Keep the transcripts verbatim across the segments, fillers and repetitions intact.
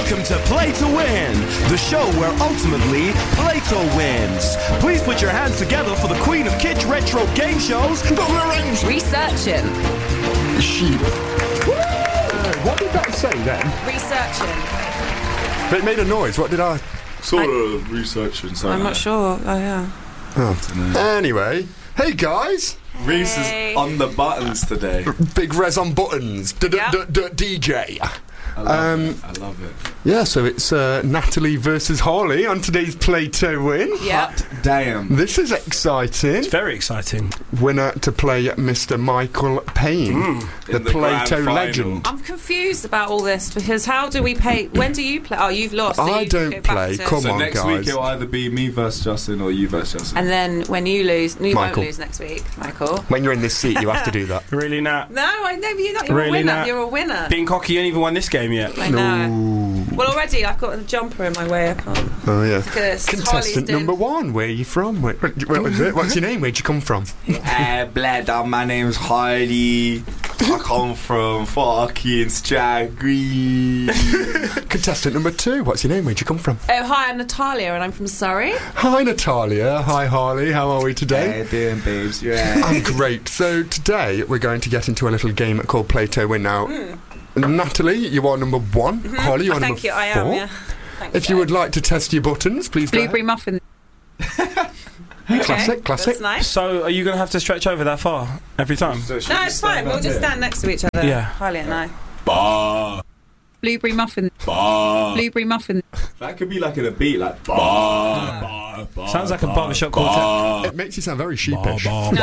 Welcome to Play to Win, the show where ultimately Plato wins. Please put your hands together for the queen of kids retro game shows, Researching. Sheep. Uh, what did that say then? Researching. But it made a noise. What did I... Sort of researching something. I'm not sure. Oh, yeah. Oh. Anyway, hey guys. Reese Hey. is on the buttons today. Big Res on buttons. Yeah. D J. I love Um, it. I love it. Yeah, so it's uh, Natalie versus Harley on today's Play to Win. Yeah. Damn. This is exciting. It's very exciting. Winner to play Mister Michael Payne, Mm. the, In the grand Plato final. legend. I'm confused about all this because how do we pay? When do you play? Oh, you've lost. So I you don't go back play. to- Come So on, next guys. week it'll either be me versus Justin or you versus Justin. And then when you lose, you Michael. won't lose next week, Michael. When you're in this seat, you have to do that. Really, Nat? No, I know you're not. You're Really, a winner. Nat? You're a winner. Being cocky, you ain't even won this game yet. I know. Ooh. Well, already I've got a jumper in my way. I can't. Oh yeah. Look at this. Harley's Contestant doing- number one. Where are you from? Where, what was it? What's your name? Where'd you come from? Uh, bled, uh, my name's Harley. I come from fucking Stragree. Contestant number two. What's your name? Where'd you come from? Oh, hi, I'm Natalia and I'm from Surrey. Hi Natalia. Hi Harley. How are we today? Hey, doing, babes? You right? I'm great. So today we're going to get into a little game called Play to Win. Now, Mm. Natalie, you are number one. Harley, you're Oh, number thank you. I four. am. Yeah. Thanks, If you guys. would like to test your buttons, please go blueberry ahead. muffin. Classic, classic. That's nice. So, are you going to have to stretch over that far every time? So should No, we it's stand fine. We'll up just here? stand next to each other. Yeah. Harley and I. Bah, Blueberry muffin. bah. Blueberry muffin. That could be like in a beat, like bah, bah, bah, Sounds like a bah, barbershop bah. quartet. It makes you sound very sheepish. Um,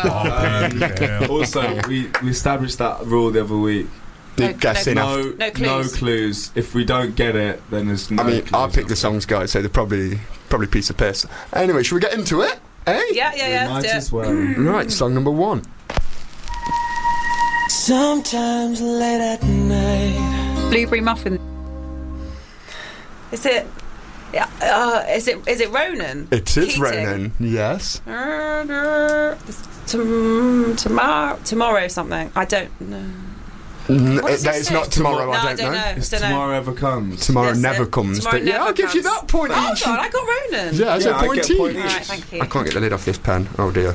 also, we, we established that rule the other week. You're No- guessing no- after- No, No clues. no clues. If we don't get it, then there's no I mean, clues. I picked the songs, guys, so they're probably probably a piece of piss. Anyway, should we get into it? Eh? Yeah, yeah, yeah. We might let's as do it. well. Right, song number one. Sometimes late at night. Blueberry muffin. Is it? Yeah. Uh, is it? Is it Ronan? It is Keating? Ronan, yes. It's tom- tomorrow. Tomorrow something. I don't know. N- What does it- it it's say? not tomorrow, No, I I don't, don't know. know. If Don't know. tomorrow ever comes. Tomorrow That's never it. comes, Tomorrow but yeah, never I'll give you comes. that point Oh each. God, I got Ronan. Yeah, it's Yeah, a I point get point each. each. Alright, thank you. I can't get the lid off this pen. Oh dear.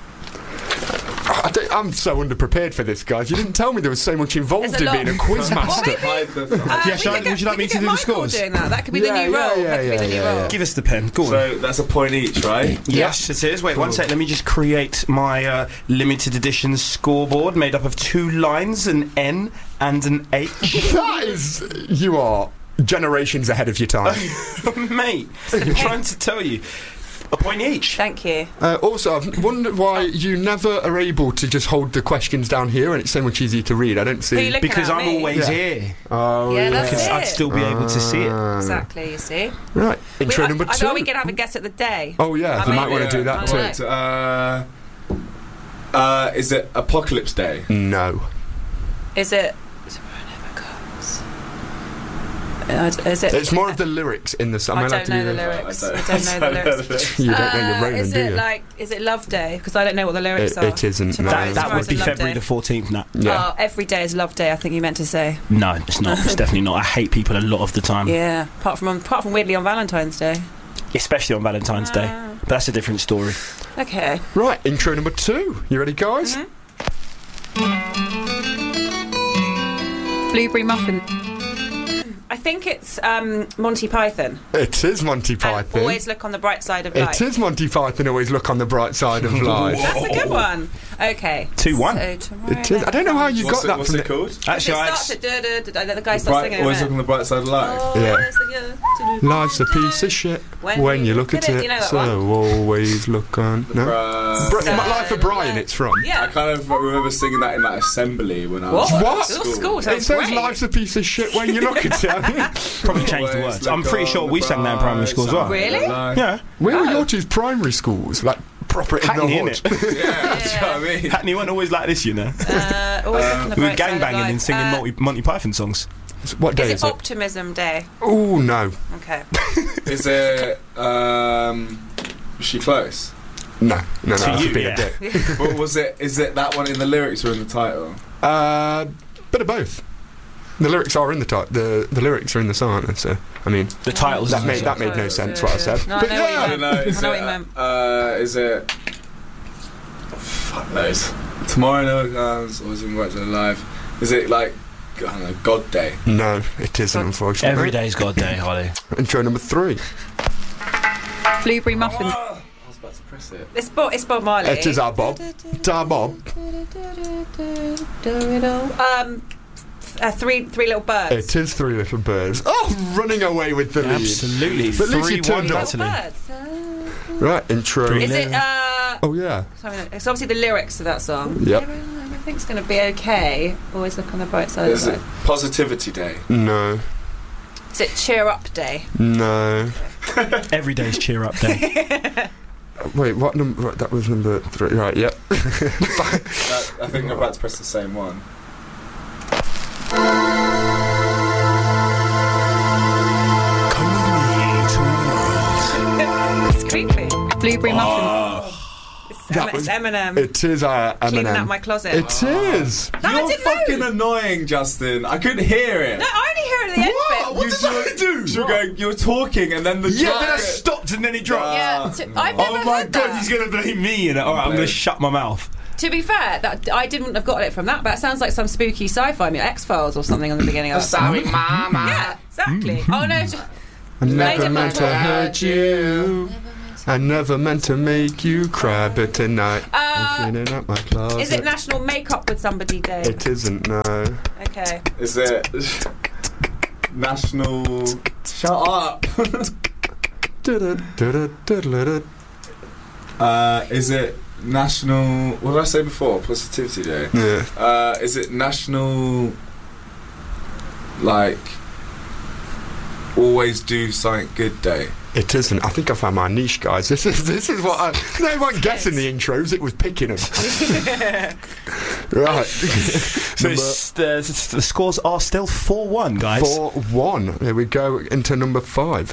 I don't, I'm so underprepared for this, guys. You didn't tell me there was so much involved There's a in lot. being a quiz Well, master. maybe- Hide the- Uh, Yeah, we shall I- could get- would you like we me could to get do the Michael scores? Doing that. That could be Yeah, the new yeah, role. yeah, that could be yeah, the new yeah, role. yeah. Give us the pen. Go on. So that's a point each, right? Yes, it is. Wait one Cool. sec. Let me just create my uh, limited edition scoreboard made up of two lines, an N and an H. That is, you are generations ahead of your time. Mate, I'm trying to tell you. A point each. Thank you. Uh, also, I've wondered why you never are able to just hold the questions down here, and it's so much easier to read. I don't Who are you see. looking Because at, I'm me? always Yeah. here. Oh, Yeah, that's Because it. I'd still be able to see it. Ah. Exactly. You see. Right, intro we, number I, two. I, are we gonna have a guess at the day? Oh yeah, I you mean- might want to do that I too. know. Wait, uh, uh, is it Apocalypse Day? No. Is it? Tomorrow never comes. Uh, is it? It's more of the lyrics in the song. I Am don't allowed know to the do that? lyrics. I I don't- don't know the lyrics. You don't know your Uh, Ronan, is do it you? like? Is it Love Day? Because I don't know what the lyrics It- are. it isn't, Tomorrow- no. That, that tomorrow's would be a love February day. the fourteenth, Nat. Yeah. Oh, every day is Love Day. I think you meant to say. No, it's not. It's definitely not. I hate people a lot of the time. Yeah. Apart from apart from weirdly on Valentine's Day. Especially on Valentine's Day. Ah. But that's a different story. Okay. Right, intro number two. You ready, guys? Blueberry muffin. I think it's um, Monty Python. It is Monty And Python. always look on the bright side of life. It is Monty Python. Always look on the bright side of life. That's a good one. Okay. two one. So tomorrow It is. I don't know how you What's got it, that what's from it the. called? Actually, it I starts ex- at duh, duh, duh, duh, the guy starts Bright, singing. always isn't look it? on the bright side of life. Oh, Yeah. it's like, yeah, duh, Life's a piece of shit When when, you you look look at at it. it. You know that so always look on. No. Bruh. Bri- So- Life of Brian. It's from. I Yeah. kind of remember singing that in that assembly when I What? was What? at Your school. school It sounds says great. life's a piece of shit when you look at it. Probably changed the Always words. I'm look pretty on sure the we sang that in primary school as well. bright side of Really? life. Yeah. Where were Oh. your two primary schools? Like proper in the Hackney, hood. innit? Yeah, that's what I mean. Hackney weren't always like this, you know. Uh, always look on the We were bright side of gangbanging life. and singing Uh, Monty, Monty Python songs. What day Is is it it? Optimism Day? Oh no, Okay. Is it, um, was she close? no, no, no. To That's you, a bit yeah. of dick. What was it? Is it that one in the lyrics or in the title? Uh, bit of both. The lyrics are in the ti- the the lyrics are in the song, aren't they? So I mean, The titles. that is- made that made no sense what I said. No, I But know what you yeah, I don't know. Is I know it, what you meant. Uh, is it? Fuck knows. Tomorrow never comes, or is it works alive? Is it like I don't know, God Day? no, it isn't unfortunately. Every day's God Day, Holly. Intro number three. Blueberry muffin. I was about to press it. It's Bob. It's Bob Marley. It is our Bob. It's our Bob. Um, uh, three three little birds. It is Three Little Birds. Oh, running away with the lead. Absolutely. But at least you three one, turned up. Little Natalie. birds. Right, intro. Three. Is it? Uh, Oh yeah. something- it's obviously the lyrics to that song. Yep. Everything's going to be okay. Always look on the bright side Is of it life. Positivity Day? No. Is it Cheer Up Day? No. Every day's cheer up day. Wait, what number? Right, that was number three. Right, yep. That, I think I'm about to press the same one. Come with me to a world. It's creepy. Blueberry muffin. It's, That M- was- it's Eminem. It is our Cleaning out Eminem. my closet. It is. No, I You're didn't fucking know. annoying, Justin. I couldn't hear it. No, I only hear it at the end What? bit. What you did I do? You were going. You were talking, and then the Yeah, track- then I stopped and then it dropped. Yeah, t- I've never Oh my heard god, that. he's going to blame me. And all right, I'm going to shut my mouth. To be fair, that I didn't have got it from that, but it sounds like some spooky sci-fi, I mean, X-Files or something on the beginning of that. Sorry, Mama. Yeah, exactly. Oh no, j- I never Later, meant to Mama. hurt you. I never meant to make you cry, but tonight Uh, I'm cleaning up my closet. is it National Make Up with Somebody Day? It isn't, no. Okay. Is it National? Shut up. Du-du-du-du-du-du-du. uh, is it National? What did I say before? Positivity Day. Yeah. Uh, is it National? Like, always do something good day. It isn't. I think I found my niche, guys. This is this is what I. No one guessing the intros. It was picking them. Right. So it's, the, the scores are still four one, guys. Four one. Here we go into number five.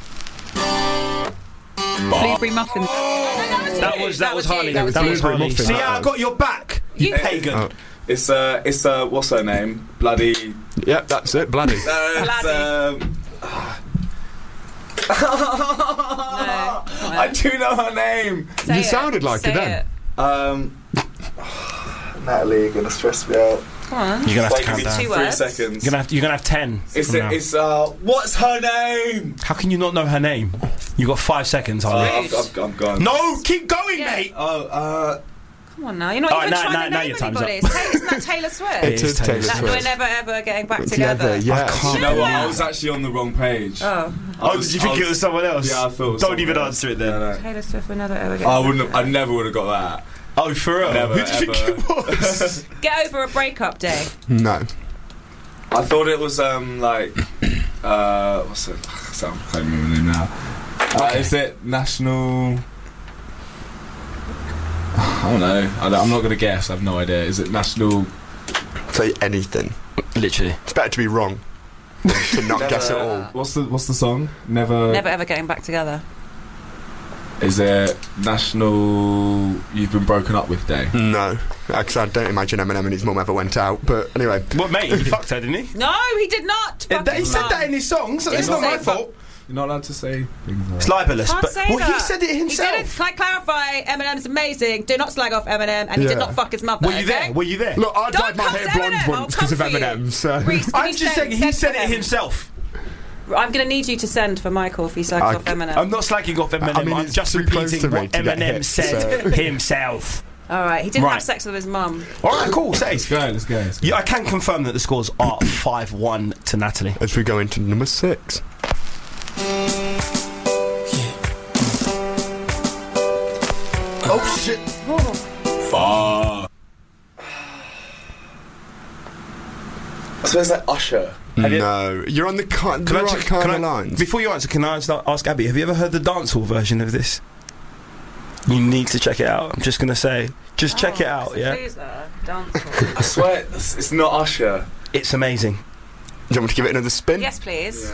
Blueberry muffin. That was that, was Harley. you, That was, Blueberry Harley. muffin, See, that I was. got your back. You You- pagan. Oh. It's uh, it's uh, what's her name? Bloody. Yep, that's it. Bloody. Uh, it's, um, I do know her name. Say You it. sounded like Say it then. Um, Natalie, you're gonna stress me out. Come on. You're gonna have to Like, count give me down. Two three words. seconds. You're gonna have, you're gonna have ten. It's from it, now. it's uh, what's her name? How can you not know her name? You got five seconds, Harley. Uh, I've, I've, I'm gone. No, keep going, Yeah. mate. Oh, uh, Come on now. You're not Alright, even now- trying now- to now name your time's anybody. up. It's Ta- Isn't that Taylor Swift? It is is Taylor Taylor That Swift. we're never ever getting back Together, together. yes. you know what? Yeah. I was actually on the wrong page. Oh, Oh, did you think it was someone else? Yeah, I thought. It was Don't someone even else. answer it then. No, no. Taylor Swift, we're never ever getting I back wouldn't. Have, I together. never would have got that. Oh, for real? Never, Who do you think ever. it was? Get over a breakup day. No. I thought it was um like uh what's it? I can't remember the name now. Uh, is it National? I don't know. I don't, I'm not gonna guess. I have no idea. Is it National? Say anything. Literally. It's better to be wrong than to not guess at all. What's the What's the song? Never. Never ever getting back together. Is it National? You've been broken up with Day. No, because I don't imagine Eminem and his mum ever went out. But anyway, What, mate? He fucked her, didn't he? No, he did not. Uh, Fucking He said mum. that in his songs. So Didn't it's not say my fuck. fault. You're not allowed to say things like It's that. libelous. Can't But say well, that. he said it himself. He didn't. Can I clarify? Eminem's amazing. Do not slag off Eminem, and he Yeah. did not fuck his mother. Were you okay? there? Were you there? look, I Don't dyed my come hair to blonde Eminem, I'll once because of come for you. Eminem. So Reese, can I'm you just send- saying he send said for it him? himself. I'm going to need you to send for Michael if he slags I off c- Eminem. I'm not slagging off Eminem. I mean, I'm it's just too close repeating to me what to get Eminem hit, said so- himself. All right, he didn't Right. have sex with his mum. All right, cool. Say. Let's go. Let's go. Let's go. Yeah, I can confirm that the scores are five one to Natalie. as we go into number six. Oh shit! Fuck. I suppose like Usher. Have you- No, you're on the, ki- the Can I right check- kind can of I- lines. Before you answer, can I ask, ask Abby? Have you ever heard the dancehall version of this? You need to check it out. I'm just gonna say, just check it Oh, out. Yeah, Loser. Dancehall. I swear it's, it's not Usher. it's amazing. Do you want me to give it another spin? Yes, please.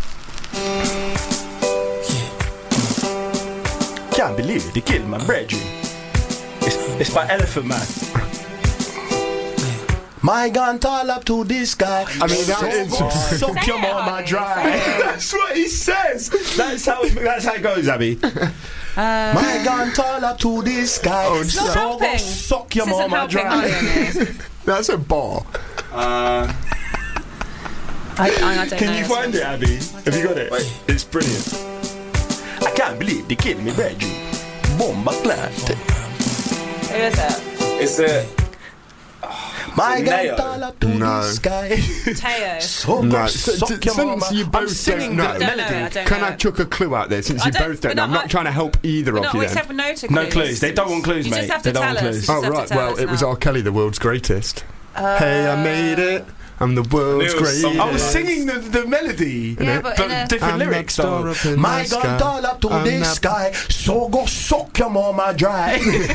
Can't believe it. They killed my brethren. It's, it's by Elephant Man. My gun tall up to the sky. I mean, that is. Suck Say your it, mama Harley, dry. say it. That's what he says. That's how it, that's how it goes, Abby. Uh, My gun tall up to the sky. Oh, it's not so helping. go suck your This isn't mama helping, dry. Harley. That's a bar. Uh, I, I, I don't Can know you this find one. it, Abby? Have you got it? Wait. It's brilliant. I can't believe they killed me, Reggie. Bomba clad. Who is it? is it? My Is it gun Neo? tall up to No. the sky. Teo. So No, go s- suck d- your since mama. you I'm both singing don't the know. I don't melody. know. I don't Can know. I chuck a clue out there? Since I you don't- both don't but know, no, I'm not I- trying to help either We're of not, you we then. said no to clues. No clues. They don't want clues, You mate. just have They to don't tell want us. clues. You Oh just have right, to tell well us it was now. R. Kelly, the world's greatest. Hey, I made it. I'm the world's I knew it was greatest. something. I was singing the, the melody. Yeah, but in a- different I'm lyrics that though. star up in My the gun sky. tall up to I'm the that- sky. So go suck your mama dry.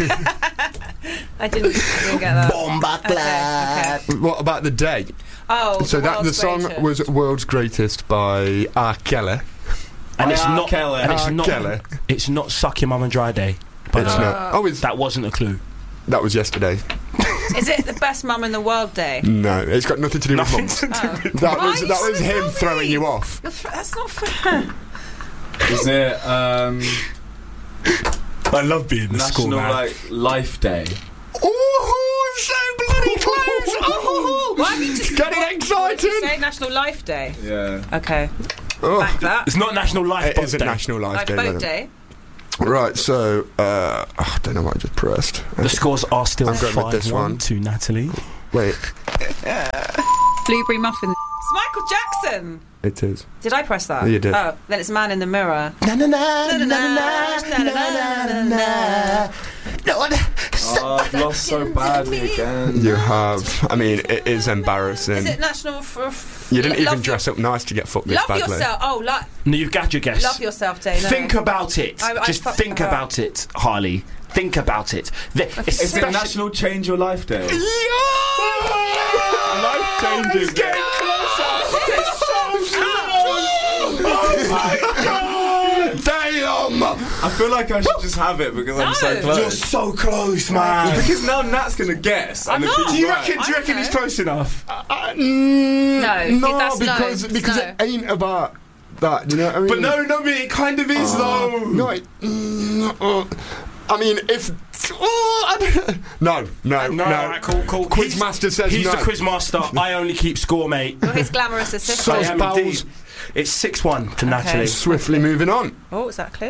I didn't, didn't get that. Bomba Okay, clad. okay. What about the day? Oh, So that the world's song greatest. was "World's Greatest" by R. Kelly. And it's R. not. Kelly. And it's R. not. Kelly. It's not suck your mama dry day. By the It's way. not. Oh, it's, That wasn't a clue. that was yesterday. Is it the best mum in the world day? No, it's got nothing to do with Nothing mums. to do Oh. with. That Why was are you that trying was to him tell throwing me? you off. You're f- That's not fair. Is it um, I love being the school National man. like Life Day? Oh, so bloody close! Oh, Why have you just getting what- what did you excited. say National Life Day? Yeah. Okay, Oh, back that. It's not National Life it Boat isn't Day. National Life Life Day. Boat no. Day. Right, so uh, I don't know what I just pressed. The scores are still I'm going with five this one one. to Natalie. Wait, Blueberry muffin. It's Michael Jackson. it is. Did I press that? You did. Oh, then it's Man in the Mirror. Na na na na, na, na, na, na, na. Oh, I've lost so badly again. You have. I mean, it is embarrassing. Is it National? F- f- You didn't love even dress your, up nice to get fucked this Love badly. yourself. Oh, lo- No, you've got your guess. love yourself day. No. Think about it. I- I Just fucked think her up. about it, Harley. Think about it. The, Is it especially- National Change Your Life Day? Life changes. Getting Oh my god! Damn! I feel like I should just have it because I'm so No. close. You're so close, man. Because now Nat's gonna guess. I'm and if not. he's Do you right- reckon? Do you I reckon don't he's know. close enough? Uh, mm, No, no, that's no, because it's because no. it ain't about that. You know what I mean? But no, no, but it kind of is though. No, it, mm, uh, I mean, if oh, I don't, no, no, No, no. alright, cool, cool. Quizmaster says he's no. the quizmaster. I only keep score, mate. You're his glamorous I assistant. Sauce am Bowles. indeed. It's six one to Natalie. Swiftly moving on. Oh, is that clear?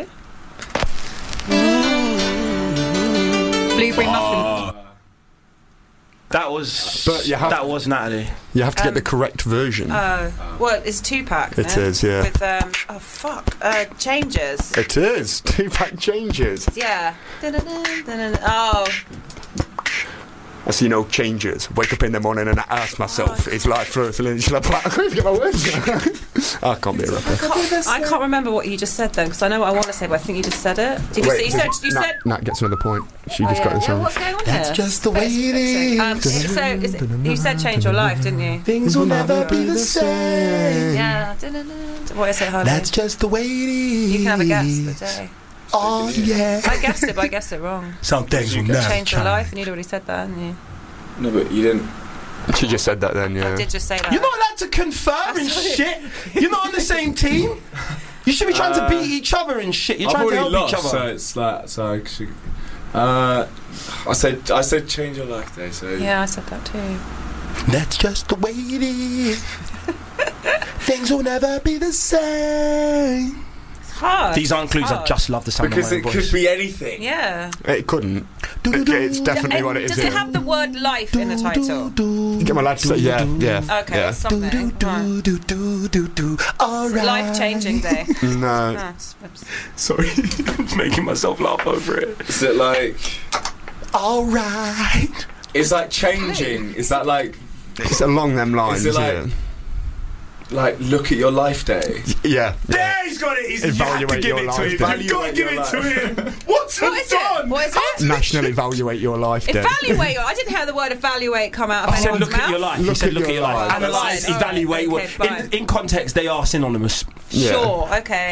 Blueberry muffin. That was. But you have- that was Natalie. You have to get Um, the correct version. Oh, well, it's two pack. It is, yeah. With um, oh fuck, uh, changes. It is two pack changes. Yeah. Dun-dun-dun, dun-dun. Oh, I see no changes. Wake up in the morning and I ask myself, is life fulfilling? Shall I play? I can't get my words. I can't be a rapper. I can't, I can't remember what you just said then, because I know what I want to say, but I think you just said it. Did you, say, you said? You Nat, said. Nat gets another point. She Oh, just yeah. got this yeah, wrong. what's going on That's here? just the way it is. Um, so, is it, you said change your life, didn't you? Things will never be the same. Yeah. Dun-dun-dun. What is it, Harley? That's just the way it is. You can have a guess for the day. Oh yeah. I guessed it, but I guessed it wrong. Some things will never Change your change. life, and you'd already said that, hadn't you? No, but you didn't. She just said that then, yeah. I did just say that. You're not allowed to confer and shit. You're not on the same team. You should be trying to Uh, beat each other and shit. You're I've trying to already help lost, each so other. it's like so. I should, uh, I said I said change your life day. So Yeah, I said that too. That's just the way it is. Things will never be the same. It's hard. These aren't clues. I hard. just love the sound because of it my own voice. could be anything. Yeah. It couldn't. It, it's definitely And what it is. does it have the word life in the title? Get my lad to say, yeah, yeah. Okay, yeah. it's something. Right. do, do, do, do. All right. Life changing day. No. Ah, it's- it's- Sorry, I'm making myself laugh over it. Is it like? All right. Is that changing? Is that like It's along them lines, Is it like- yeah. like look at your life day? Yeah. There, he's got it. He's, you have to Evaluate give your it to life him. day. You've got to give Evaluate it to your him. What's What it is done? it? What is it? National Evaluate Your Life Day. Evaluate. I didn't hear the word evaluate come out of I said anyone's look mouth. at your life. Look he said at look your at your life. life. Analyse, Fine, evaluate. alright, what- okay, fine. in, in context, they are synonymous. Yeah. Sure. Okay.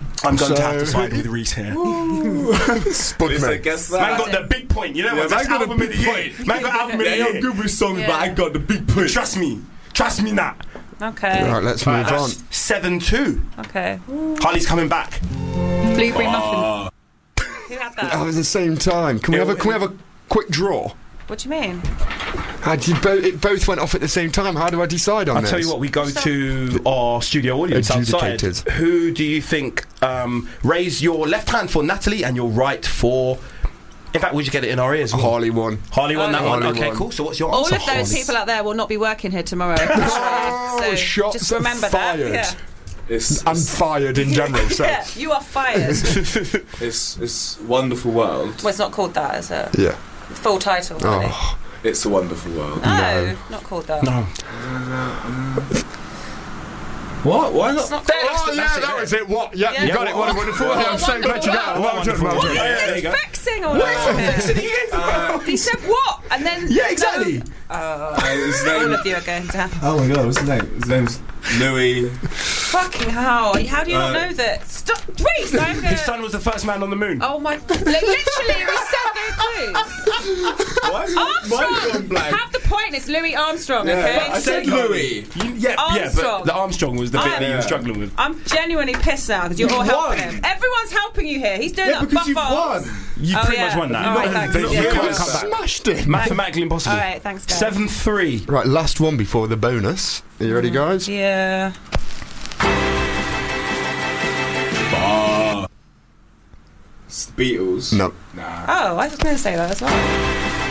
I'm going So- to have to side with Reese here. Spud Listen, me. guess that. Man got the big point. You know Yeah, what? That's man got album the of the big year. point. Man got album of Yeah, the you're year. good with songs, Yeah. but I got the big point. Trust me. Trust me, Nat. Okay. Right, let's Right, move on. that's seven two. Okay. Harley's coming back. Blueberry muffin. Who had that? Oh, at the same time. Can we have a can we have a quick draw? What do you mean? How did you bo- it both went off at the same time. How do I decide on I'll this? tell you what, we go to our studio audience outside. Adjudicators. Who do you think, um, raise your left hand for Natalie and your right for... In fact, we just get it in our ears. Harley won. Harley won Oh, that one. Harley Okay, won. cool. So what's your All answer, of those Harley? people out there will not be working here tomorrow. Oh, so shots just are remember fired. that. Yeah. It's, I'm it's, fired in general, so Yeah, you are fired. it's, it's Wonderful World. Well, it's not called that, is it? yeah. Full title, really. Oh, It's a Wonderful World. No, no. not called that. No. What? Why not? It's not oh called yeah, that was it. What? Yeah, Yeah. you got Yeah, it. What a wonderful. what- I'm so glad you got it. Well done, well done. Yeah, yeah, there you He's go. vexing all over here. He said what? And then... Yeah, exactly. Oh, Uh, his all name, of you are going down. oh my god, what's his name? His name's Louis. Fucking hell. How do you not Uh, know that? Stop. Reese, I'm going His son was the first man on the moon. Oh my... Like, literally, we said no clues. Why is he Armstrong! gone blank? Have the point. It's Louis Armstrong, Yeah, okay? but I said Louis. You- yeah, yeah, Armstrong. but the Armstrong was the bit I'm- that you were Yeah. struggling with. I'm genuinely pissed now because you're all You've helping won. him. Everyone's helping you here. He's doing Yeah, that because you've buff won. You Oh, pretty yeah. much won that. All right, thanks. But Yeah. you Yeah. can't Yeah. come back. Smashed it. Mathematically impossible. All right, thanks, guys. Seven three. Right, last one before the bonus. Are you ready, guys? Yeah. It's the Beatles. No. Nah. Oh, I was going to say that as well.